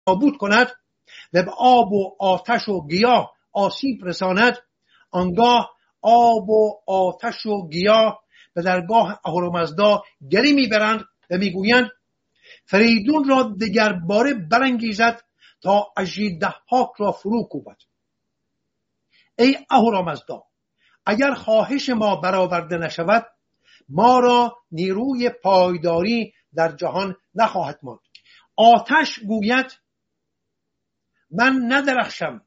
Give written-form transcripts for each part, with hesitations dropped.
نابود کند و به آب و آتش و گیاه آسیب رساند، آنگاه آب و آتش و گیاه به درگاه اهورامزدا گری میبرند و میگویند فریدون را دگر باره برانگیزد تا اژدهاک را فرو کوبد. ای اهورامزدا، اگر خواهش ما برآورده نشود ما را نیروی پایداری در جهان نخواهد ماند. آتش گوید من ندرخشم.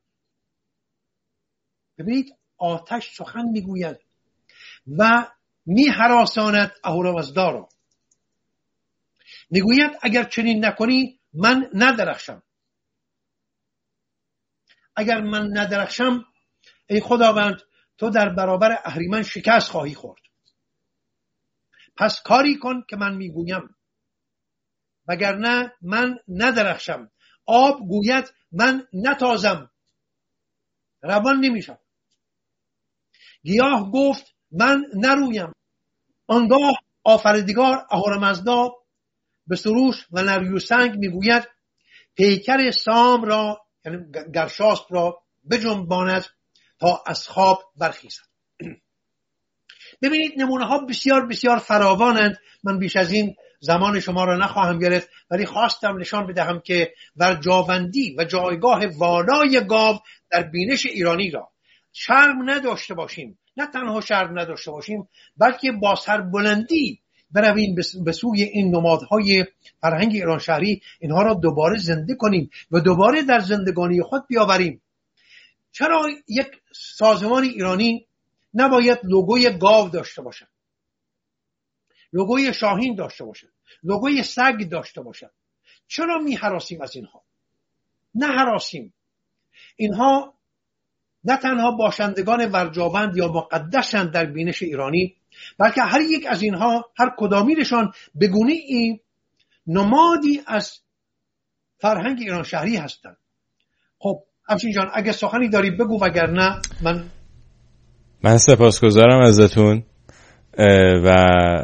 ببینید آتش سخن میگوید و میهراساند اهورامزدا را، میگوید اگر چنین نکنی من ندرخشم. اگر من ندرخشم ای خداوند تو در برابر اهریمن شکست خواهی خورد. پس کاری کن که من میگویم، وگرنه من ندرخشم. آب گوید من نتازم، روان نمیشم. گیاه گفت من نرویم. آنگاه آفریدگار اهورامزدا به سروش و نریوسنگ میگوید پیکر سام را یعنی گرشاسپ را بجنباند تا از خواب برخیزد. ببینید نمونه ها بسیار بسیار فراوانند. من بیش از این زمان شما را نخواهم گرفت، ولی خواستم نشان بدهم که ورجاوندی و جایگاه والای گاو در بینش ایرانی را شرم نداشته باشیم. نه تنها شرم نداشته باشیم بلکه با سربلندی برویم به سوی این نمادهای فرهنگ ایران شهری، اینها را دوباره زنده کنیم و دوباره در زندگانی خود بیاوریم. چرا یک سازمان ایرانی نباید لوگوی گاو داشته باشد، لوگوی شاهین داشته باشد، لوگوی سگ داشته باشد؟ چرا می‌هراسیم از اینها؟ نه هراسیم. اینها نه تنها باشندگان ورجاوند یا مقدسند در بینش ایرانی، بلکه هر یک از اینها، هر کدامینشان به گونه‌ای نمادی از فرهنگ ایران شهری هستند. خب همچین جان اگه سخنی داری بگو، وگرنه من سپاسگزارم ازتون. و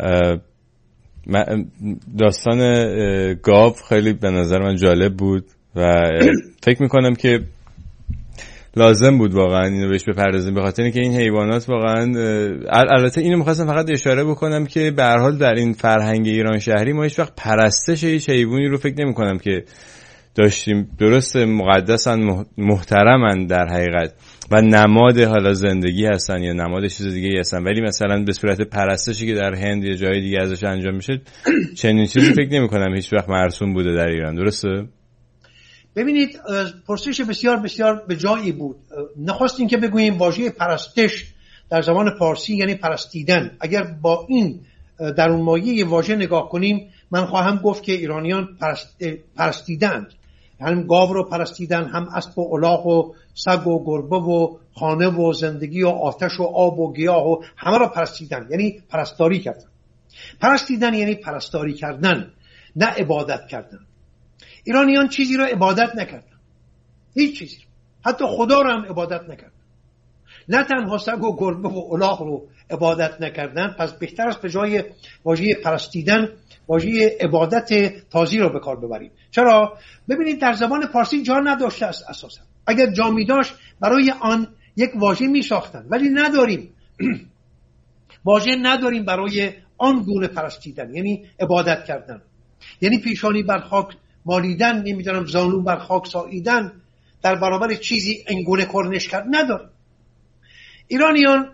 داستان گاو خیلی به نظر من جالب بود و فکر میکنم که لازم بود واقعا اینو بهش بپردازیم، به خاطر اینکه این حیوانات واقعا البته اینو می‌خواستم فقط اشاره بکنم که به هر حال در این فرهنگ ایران شهری ما هیچ وقت پرستش هیچ حیوانی رو فکر نمی‌کنم که داشتیم. درست مقدسن، محترمن در حقیقت و نماد حالا زندگی هستن یا نماد چیز دیگه هستن، ولی مثلا به صورت پرستشی که در هند یا جای دیگه ازش انجام میشه چنین چیزی فکر نمی‌کنم هیچ وقت مرسوم بوده در ایران. درسته؟ ببینید پرسش بسیار بسیار به جایی بود. نخواستیم که بگوییم واژه پرستش در زبان پارسی یعنی پرستیدن. اگر با این در اون مایه واژه نگاه کنیم، من خواهم گفت که ایرانیان پرستیدند. هم گاو رو پرستیدن، هم اسب و الاغ و سگ و گربه و خانه و زندگی و آتش و آب و گیاه و همه رو پرستیدن، یعنی پرستاری کردن. پرستیدن یعنی پرستاری کردن، نه عبادت کردن. ایرانیان چیزی رو عبادت نکردن، هیچ چیزی رو، حتی خدا رو هم عبادت نکردن. نه تنها سگ و گربه و الاغ رو عبادت نکردن، پس بهتر است به جای واژه پرستیدن واژه عبادت تازی رو به کار ببریم. چرا؟ ببینید در زبان پارسی جا نداشته اساسا. اگر جا می داشت برای آن یک واژه می ساختن، ولی نداریم. واژه نداریم برای آن گونه پرستیدن، یعنی عبادت کردن، یعنی پیشانی بر خاک مالیدن، نمیدونم زانو بر خاک ساییدن، در برابر چیزی انگونه کرنش کرد نداره. ایرانیان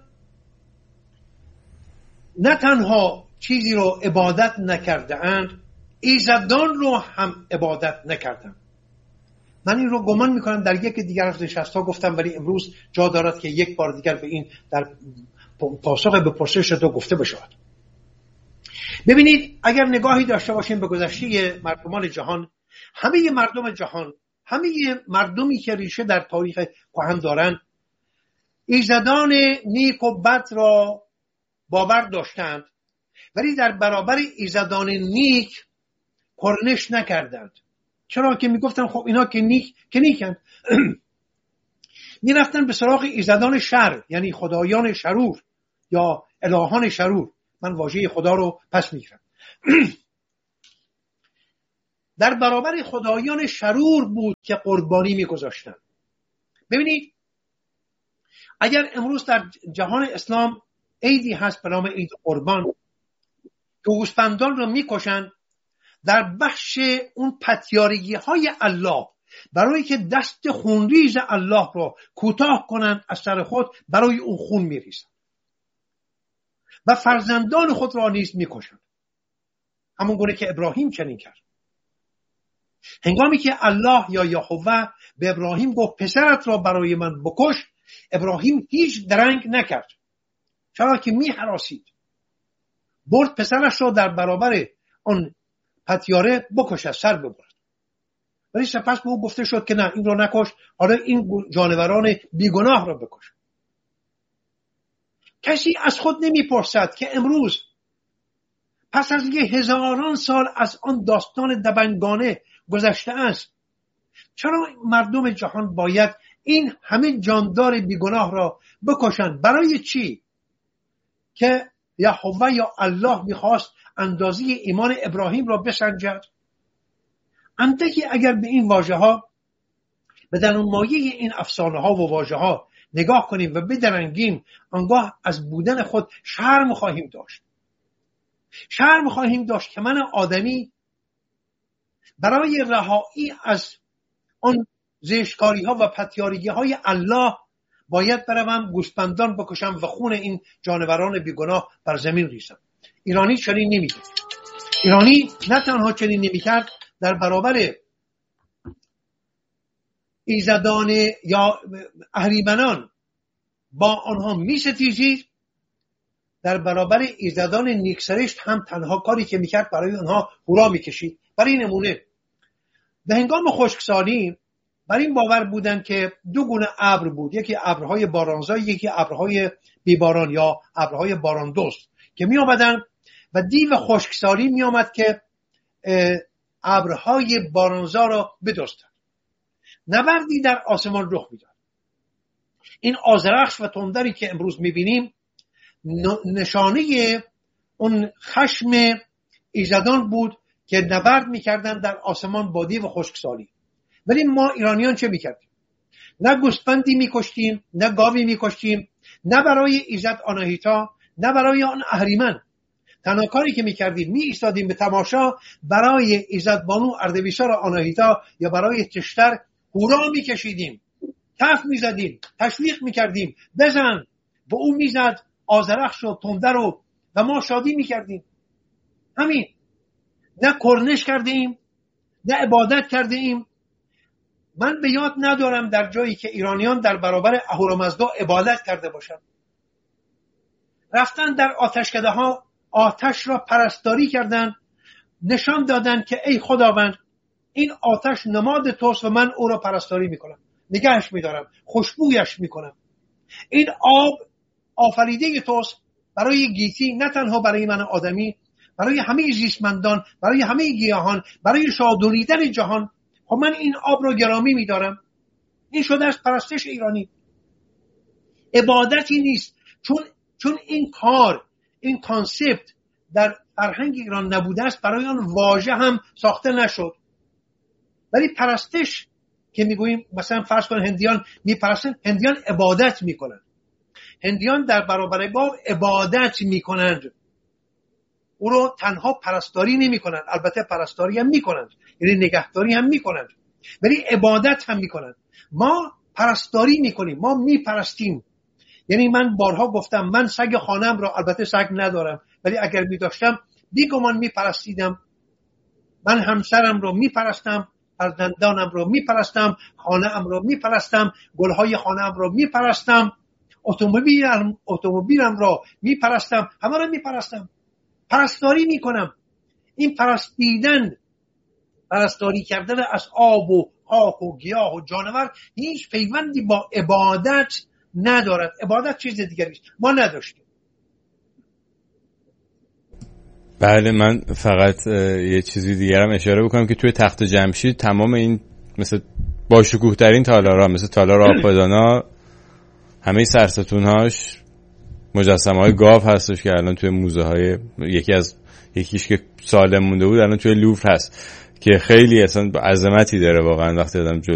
نه تنها چیزی رو عبادت نکرده اند، ایزدان رو هم عبادت نکردن. من این رو گمان میکنم در یک دیگر از نشست‌ها گفتم، ولی امروز جا دارد که یک بار دیگر به این در پاسخ به پرسش تو گفته بشود. ببینید اگر نگاهی داشته باشیم به گذشته مردمان جهان، همه مردم جهان، همه مردمی که ریشه در تاریخ کهن دارند، ایزدان نیک و بد را باور داشتند، ولی در برابر ایزدان نیک کرنش نکردند. چرا؟ که میگفتن خب اینا که نیکند. میرفتن به سراغ ایزدان شر، یعنی خدایان شرور یا الهان شرور. من واژه خدا رو پس میگیرم. در برابر خدایان شرور بود که قربانی میگذاشتن. ببینید اگر امروز در جهان اسلام عیدی هست به نام عید قربان که گوسفندان رو میکشن در بخش اون پتیارگی های الله، برای که دست خونریز الله رو کوتاه کنند از سر خود، برای اون خون میریزن و فرزندان خود را نیز میکشن، همون گونه که ابراهیم چنین کرد. هنگامی که الله یا یهوه به ابراهیم گفت پسرت را برای من بکش، ابراهیم هیچ درنگ نکرد، چرا که می‌هراسید، برد پسرش را در برابر آن پتیاره بکش، از سر ببرد. ولی سپس به او گفته شد که نه، این را نکش، حالا این جانوران بیگناه را بکش. کسی از خود نمیپرسد که امروز پس از 1000 سال از آن داستان دبنگانه گذشته است، چرا مردم جهان باید این همه جاندار بیگناه را بکشند؟ برای چی؟ که یهوه یا الله میخواست اندازه ایمان ابراهیم را بسنجد؟ اندکی اگر به این واژه ها، به درونمایه این افسانه ها و واژه ها نگاه کنیم و بدرنگیم، آنگاه از بودن خود شرم خواهیم داشت. شرم خواهیم داشت که من آدمی برای رهایی از آن زشتکاری ها و پتیارگی های الله باید بروم گوسفندان بکشم و خون این جانوران بیگناه بر زمین ریزم. ایرانی چنین نمی‌کرد. ایرانی نه تنها چنین نمی‌کرد، در برابر ایزدان یا اهریمنان با آنها می‌ستیزید، در برابر ایزدان نیکسرشت هم تنها کاری که می‌کرد برای آنها هورا می‌کشید. برای نمونه به هنگام خشکسالی بر این باور بودند که دو گونه ابر بود، یکی ابرهای بارانزا، یکی ابرهای بیباران یا ابرهای باراندوست که می آمدن و دیو خشکسالی می آمد که ابرهای بارانزا را بدزدند. نبردی در آسمان رخ می داد. این آذرخش و تندری که امروز می بینیم نشانه اون خشم ایزدان بود که نبرد می کردن در آسمان با دیو خشکسالی. ولی ما ایرانیان چه میکردیم؟ نه گوسفندی میکشتیم، نه گاوی میکشتیم، نه برای ایزد آناهیتا، نه برای آن اهریمن. تنها کاری که میکردیم می ایستادیم به تماشا، برای ایزد بانو اردویشار آناهیتا یا برای تشتر هورا میکشیدیم، کف میزدیم، تشویق میکردیم، بزن، و او میزد آذرخش و تندر رو و ما شادی میکردیم. همین. نه کرنش کرده ایم، نه عبادت کرده ایم. من به یاد ندارم در جایی که ایرانیان در برابر اهورامزدا عبادت کرده باشند. رفتن در آتشکده ها آتش را پرستاری کردند، نشان دادند که ای خداوند، این آتش نماد توست و من او را پرستاری میکنم، نگهش میدارم، خوشبویش میکنم. این آب آفریده توست برای گیتی، نه تنها برای من آدمی، برای همه زیستمندان، برای همه گیاهان، برای شادولیدن جهان. خب من این آب رو گرامی میدارم. این شده از پرستش ایرانی. عبادتی نیست، چون این کار، این کانسپت در فرهنگ ایران نبوده است، برای آن واژه هم ساخته نشد. ولی پرستش که میگوییم، مثلا فرض کن هندیان میپرستن، هندیان عبادت میکنن. هندیان در برابر گاو عبادت میکنند، او رو تنها پرستاری نمی کنند، البته پرستاری هم می کنند، یعنی نگهداری هم می کنند، ولی عبادت هم می کنند. ما پرستاری می کنیم، ما می پرستیم. یعنی من بارها گفتم، من سگ خانم را، البته سگ ندارم، ولی اگر می داشتم بیگمان می پرستیدم. من همسرم رو می پرستم، فرزندانم رو می پرستم، خانه‌ام رو می پرستم، گلهای خانه‌ام رو می پرستم، اتومبیلم رو می پرستم، همه رو می پرستم. پرستاری میکنم. این پرستاری کردن از آب و خاک و گیاه و جانور هیچ پیوندی با عبادت ندارد. عبادت چیز دیگری است، ما نداشتیم. بله، من فقط یه چیزی دیگرم اشاره بکنم که توی تخت جمشید تمام این مثل با شکوه ترین تالارها، مثل تالار آبادانا، همه سرستونهاش مجسمه های گاو هستش که الان توی موزه های یکیش که سالم مونده بود الان توی لوور هست. که خیلی اصلا عظمتی داره واقعا وقتی آدم